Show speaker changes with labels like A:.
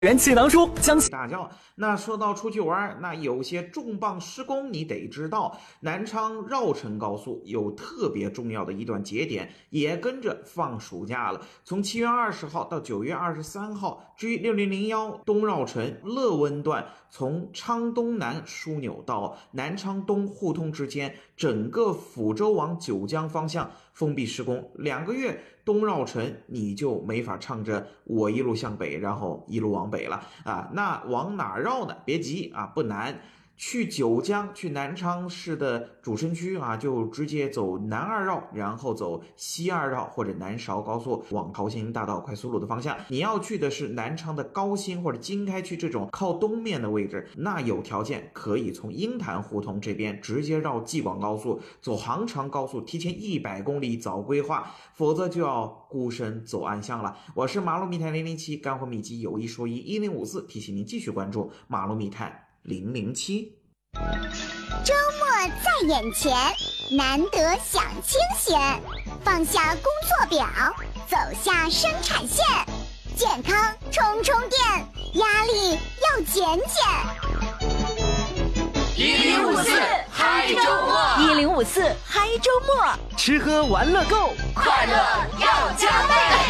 A: 元气囊出，将
B: 大叫。那说到出去玩，那有些重磅施工你得知道，南昌绕城高速有特别重要的一段节点，也跟着放暑假了。从7月20号到9月23号，G6001东绕城乐温段从昌东南枢纽到南昌东互通之间，整个抚州往九江方向封闭施工2个月。东绕城你就没法唱着我一路向北，然后一路往北了啊。那往哪绕呢？别急啊，不难。去九江，去南昌市的主城区啊，就直接走南2绕，然后走西2绕或者南韶高速往桃兴大道快速路的方向。你要去的是南昌的高新或者经开区这种靠东面的位置，那有条件可以从鹰潭胡同这边直接绕济广高速，走杭长高速，提前100公里早规划，否则就要孤身走暗巷了。我是马路密探007，干货秘籍有一说一1054，提醒您继续关注马路密探007。
C: 周末在眼前，难得享清闲，放下工作表，走下生产线，健康充充电，压力要减减。
D: 1054嗨周末
E: ，1054嗨周末，
A: 吃喝玩乐购，
D: 快乐要加倍。